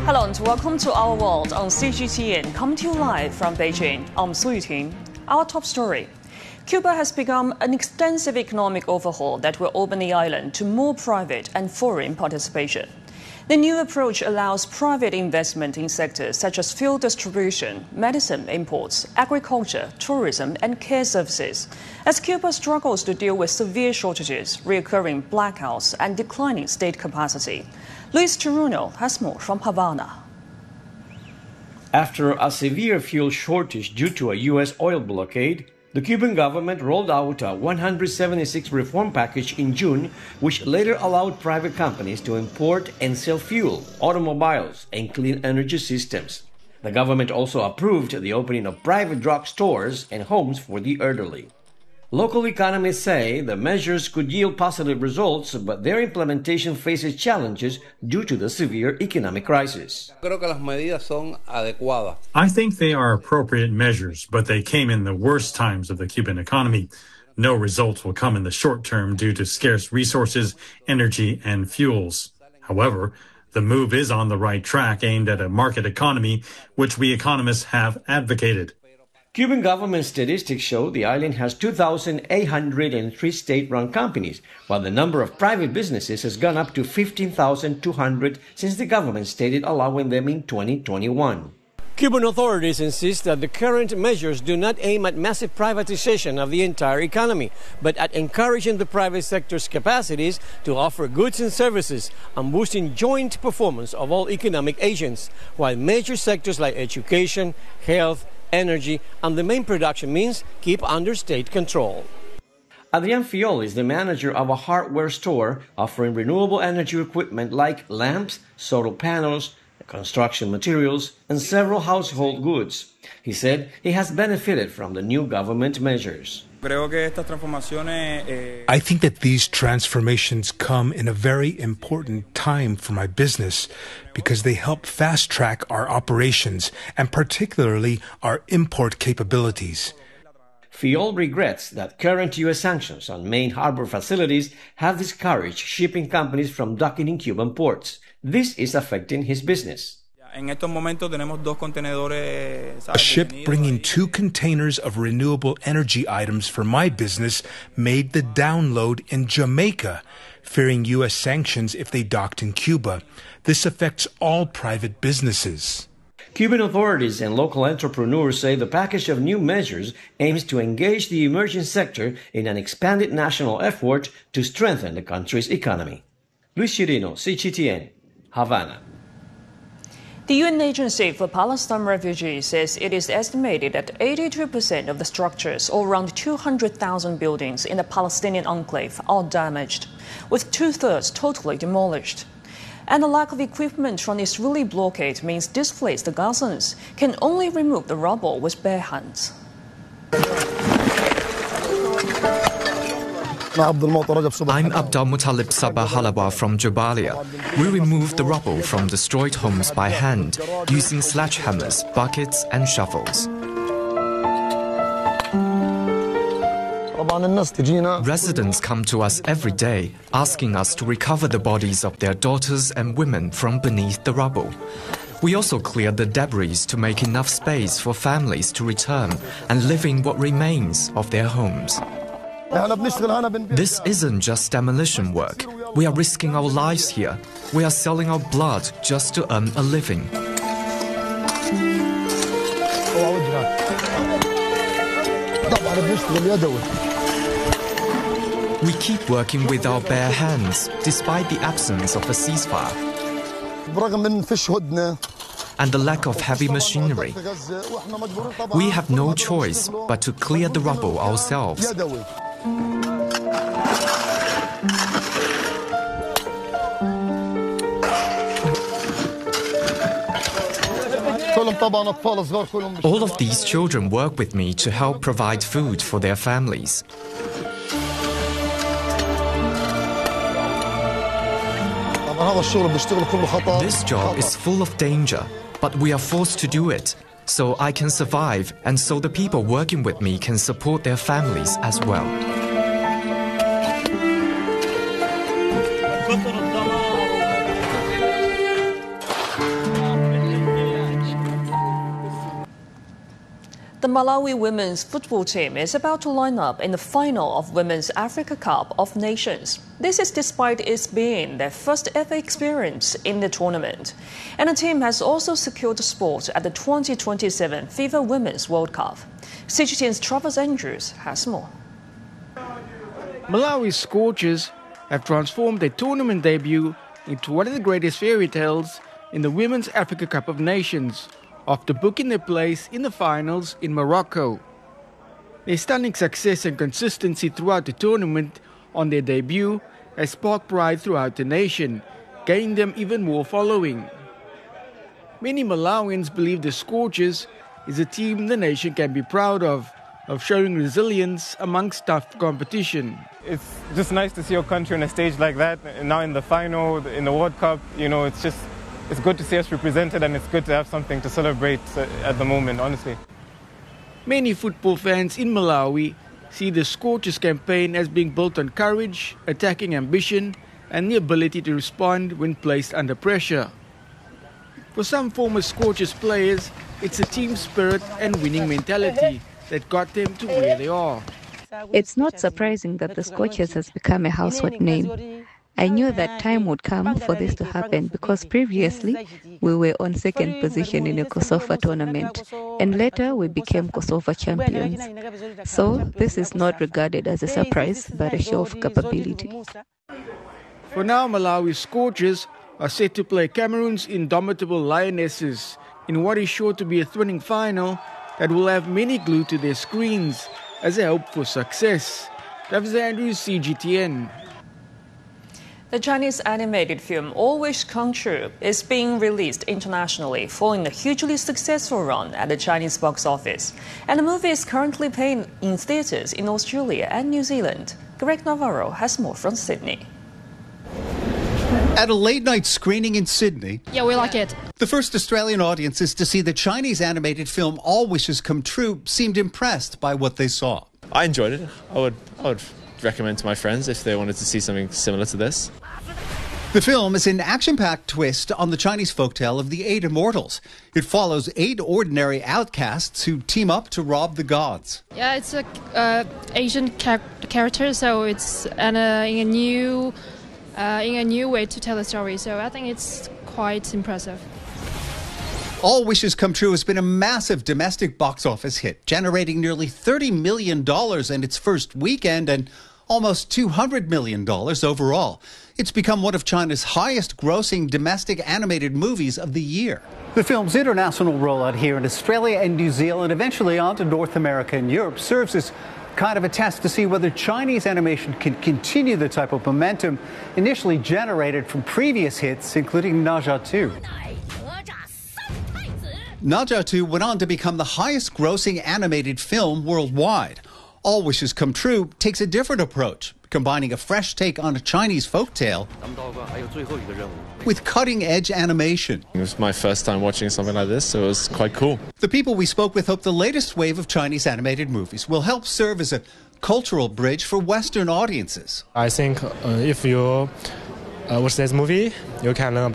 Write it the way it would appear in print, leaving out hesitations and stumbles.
Hello and welcome to Our World on CGTN, coming to you live from Beijing. I'm Su Yuting. Our top story. Cuba has begun an extensive economic overhaul that will open the island to more private and foreign participation. The new approach allows private investment in sectors such as fuel distribution, medicine imports, agriculture, tourism and care services, as Cuba struggles to deal with severe shortages, recurring blackouts and declining state capacity. Luis Chiruno has more from Havana. After a severe fuel shortage due to a U.S. oil blockade, the Cuban government rolled out a 176 reform package in June, which later allowed private companies to import and sell fuel, automobiles, and clean energy systems. The government also approved the opening of private drug stores and homes for the elderly. Local economists say the measures could yield positive results, but their implementation faces challenges due to the severe economic crisis. I think they are appropriate measures, but they came in the worst times of the Cuban economy. No results will come in the short term due to scarce resources, energy, and fuels. However, the move is on the right track aimed at a market economy, which we economists have advocated. Cuban government statistics show the island has 2,803 state-run companies, while the number of private businesses has gone up to 15,200 since the government stated allowing them in 2021. Cuban authorities insist that the current measures do not aim at massive privatization of the entire economy, but at encouraging the private sector's capacities to offer goods and services and boosting joint performance of all economic agents, while major sectors like education, health, energy, and the main production means keep under state control. Adrian Fiol is the manager of a hardware store offering renewable energy equipment like lamps, solar panels, construction materials, and several household goods. He said he has benefited from the new government measures. I think that these transformations come in a very important time for my business because they help fast-track our operations and particularly our import capabilities. Fiol regrets that current U.S. sanctions on main harbor facilities have discouraged shipping companies from docking in Cuban ports. This is affecting his business. A ship bringing 2 containers of renewable energy items for my business made the download in Jamaica, fearing U.S. sanctions if they docked in Cuba. This affects all private businesses. Cuban authorities and local entrepreneurs say the package of new measures aims to engage the emerging sector in an expanded national effort to strengthen the country's economy. Luis Chirino, CGTN, Havana. The UN Agency for Palestine Refugees says it is estimated that 82% of the structures, or around 200,000 buildings in the Palestinian enclave, are damaged, with 2/3 totally demolished. And the lack of equipment from the Israeli blockade means displaced Gazans can only remove the rubble with bare hands. I'm Abdul Muttalib Sabah Halawa from Jabalia. We removed the rubble from destroyed homes by hand, using sledgehammers, buckets and shovels. Residents come to us every day, asking us to recover the bodies of their daughters and women from beneath the rubble. We also cleared the debris to make enough space for families to return and live in what remains of their homes. This isn't just demolition work. We are risking our lives here. We are selling our blood just to earn a living. We keep working with our bare hands, despite the absence of a ceasefire and the lack of heavy machinery. We have no choice but to clear the rubble ourselves. All of these children work with me to help provide food for their families. This job is full of danger, but we are forced to do it, so I can survive and so the people working with me can support their families as well. Malawi women's football team is about to line up in the final of Women's Africa Cup of Nations. This is despite it being their first ever experience in the tournament. And the team has also secured a spot at the 2027 FIFA Women's World Cup. CGTN's Travis Andrews has more. Malawi's Scorchers have transformed their tournament debut into one of the greatest fairy tales in the Women's Africa Cup of Nations, after booking their place in the finals in Morocco. Their stunning success and consistency throughout the tournament on their debut has sparked pride throughout the nation, gaining them even more following. Many Malawians believe the Scorchers is a team the nation can be proud of showing resilience amongst tough competition. It's just nice to see your country on a stage like that, and now in the final, in the World Cup, it's good to see us represented, and it's good to have something to celebrate at the moment, honestly. Many football fans in Malawi see the Scorchers campaign as being built on courage, attacking ambition, and the ability to respond when placed under pressure. For some former Scorchers players, it's a team spirit and winning mentality that got them to where they are. It's not surprising that the Scorchers has become a household name. I knew that time would come for this to happen because previously we were on second position in a Kosovo tournament and later we became Kosovo champions. So this is not regarded as a surprise but a show of capability. For now, Malawi's Scorchers are set to play Cameroon's indomitable Lionesses in what is sure to be a thrilling final that will have many glued to their screens as they hope for success. Travis Andrews, CGTN. The Chinese animated film All Wish Come True is being released internationally following a hugely successful run at the Chinese box office. And the movie is currently playing in theatres in Australia and New Zealand. Greg Navarro has more from Sydney. At a late-night screening in Sydney, yeah, we like it. The first Australian audiences to see the Chinese animated film All Wishes Come True seemed impressed by what they saw. I enjoyed it. I would recommend to my friends if they wanted to see something similar to this. The film is an action-packed twist on the Chinese folktale of the 8 Immortals. It follows 8 ordinary outcasts who team up to rob the gods. Yeah, it's a Asian character, so it's in a new way to tell the story. So I think it's quite impressive. All Wishes Come True has been a massive domestic box office hit, generating nearly $30 million in its first weekend and almost $200 million overall. It's become one of China's highest-grossing domestic animated movies of the year. The film's international rollout here in Australia and New Zealand, eventually on to North America and Europe, serves as kind of a test to see whether Chinese animation can continue the type of momentum initially generated from previous hits, including Ne Zha 2. Ne Zha 2 went on to become the highest-grossing animated film worldwide. All Wishes Come True takes a different approach, combining a fresh take on a Chinese folktale with cutting-edge animation. It was my first time watching something like this, so it was quite cool. The people we spoke with hope the latest wave of Chinese animated movies will help serve as a cultural bridge for Western audiences. I think if you watch this movie, you can learn about